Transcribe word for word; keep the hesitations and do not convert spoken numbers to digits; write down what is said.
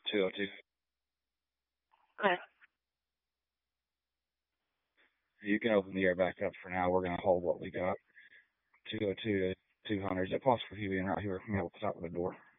two oh two. Okay. You can open the air back up for now. We're going to hold what we got. two oh two to two hundred. Is it possible for you being right here? Can you help us out with the door?